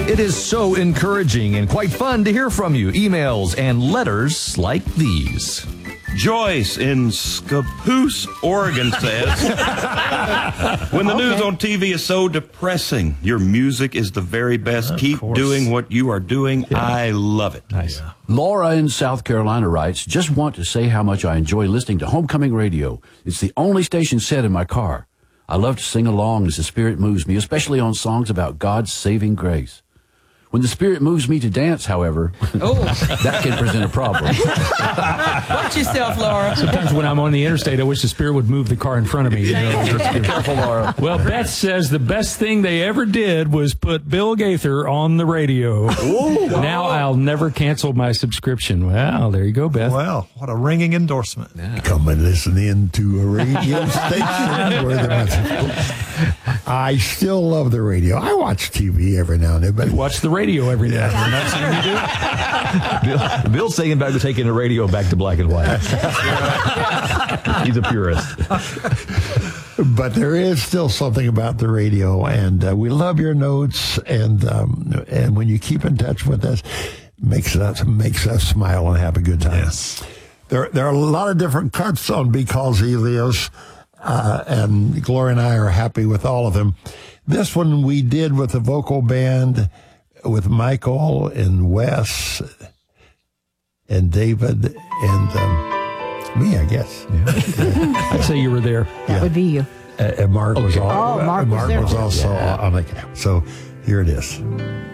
It is so encouraging and quite fun to hear from you. Emails and letters like these. Joyce in Scappoose, Oregon says, when the news on TV is so depressing, your music is the very best. Keep doing what you are doing. Yeah. I love it. Nice. Yeah. Laura in South Carolina writes, just want to say how much I enjoy listening to Homecoming Radio. It's the only station set in my car. I love to sing along as the Spirit moves me, especially on songs about God's saving grace. When the Spirit moves me to dance, however, that can present a problem. Watch yourself, Laura. Sometimes when I'm on the interstate, I wish the Spirit would move the car in front of me. You know? Careful, Laura. Well, Beth says the best thing they ever did was put Bill Gaither on the radio. Ooh. Now I'll never cancel my subscription. Well, there you go, Beth. Well, what a ringing endorsement. Yeah. Come and listen in to a radio station where the message. I still love the radio. I watch TV every now and then, but watch the radio every now and then. That's what you do. Bill's taking the radio back to black and white. He's a purist. But there is still something about the radio, and we love your notes, and when you keep in touch with us, makes us smile and have a good time. Yes. There are a lot of different cuts on Because Helios, and Gloria and I are happy with all of them. This one we did with the vocal band with Michael and Wes and David and me, I guess. Yeah. I'd say you were there. That would be you. And Mark was Mark was also on the. So here it is.